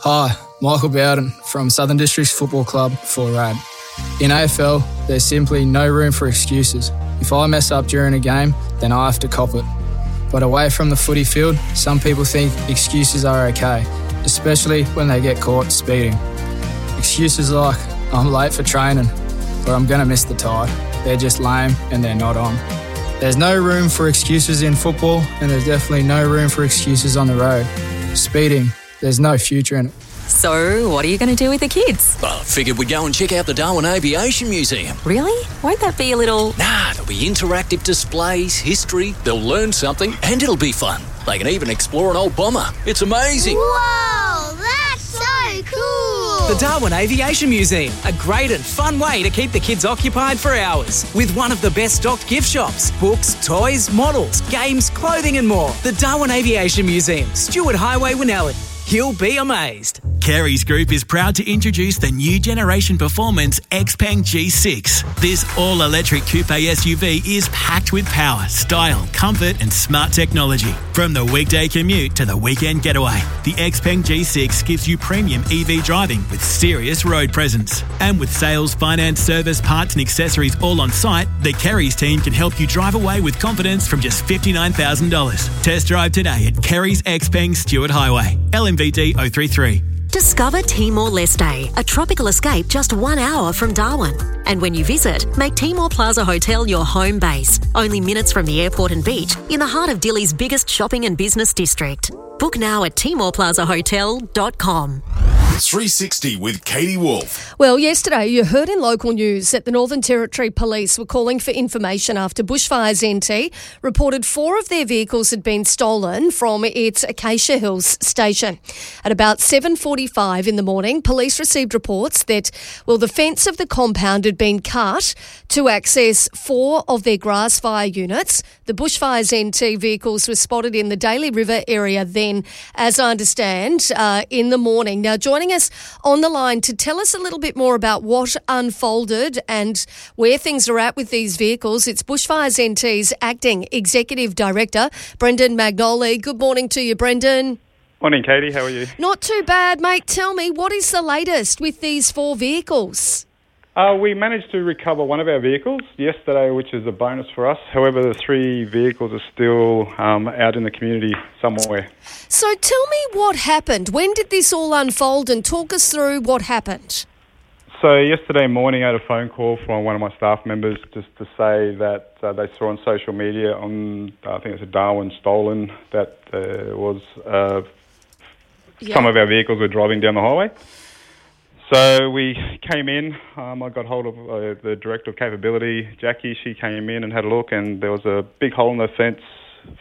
Hi, Michael Bowden from Southern Districts Football Club for RAD. In AFL, there's simply no room for excuses. If I mess up during a game, then I have to cop it. But away from the footy field, some people think excuses are okay, especially when they get caught speeding. Excuses like, I'm late for training, or I'm going to miss the tide. They're just lame and they're not on. There's no room for excuses in football, and there's definitely no room for excuses on the road. Speeding, there's no future in it. So, what are you going to do with the kids? Well, I figured we'd go and check out the Darwin Aviation Museum. Really? Won't that be a little... Nah, there'll be interactive displays, history, they'll learn something, and it'll be fun. They can even explore an old bomber. It's amazing. Whoa, that's so cool! The Darwin Aviation Museum, a great and fun way to keep the kids occupied for hours. With one of the best stocked gift shops, books, toys, models, games, clothing and more. The Darwin Aviation Museum, Stewart Highway, Winnelli. You'll be amazed. Kerry's Group is proud to introduce the new generation performance Xpeng G6. This all-electric coupe SUV is packed with power, style, comfort and smart technology. From the weekday commute to the weekend getaway, the Xpeng G6 gives you premium EV driving with serious road presence. And with sales, finance, service, parts and accessories all on site, the Kerry's team can help you drive away with confidence from just $59,000. Test drive today at Kerry's Xpeng Stewart Highway, LMVD 033. Discover Timor-Leste, a tropical escape just 1 hour from Darwin. And when you visit, make Timor Plaza Hotel your home base, only minutes from the airport and beach, in the heart of Dili's biggest shopping and business district. Book now at timorplazahotel.com. 360 with Katie Wolf. Well, yesterday you heard in local news that the Northern Territory Police were calling for information after Bushfires NT reported 4 of their vehicles had been stolen from its Acacia Hills station. At about 7:45 in the morning, police received reports that, the fence of the compound had been cut to access 4 of their grass fire units. The Bushfires NT vehicles were spotted in the Daly River area then, as I understand, in the morning. Now, joining us on the line to tell us a little bit more about what unfolded and where things are at with these vehicles, it's Bushfires NT's Acting Executive Director, Brendan Magnoli. Good morning to you, Brendan. Morning, Katie. How are you? Not too bad, mate. Tell me, what is the latest with these 4 vehicles? We managed to recover one of our vehicles yesterday, which is a bonus for us. However, the 3 vehicles are still out in the community somewhere. So tell me what happened. When did this all unfold, and talk us through what happened? So yesterday morning I had a phone call from one of my staff members just to say that they saw on social media I think it's a Darwin stolen, that some of our vehicles were driving down the highway. So we came in, I got hold of the Director of Capability, Jackie. She came in and had a look, and there was a big hole in the fence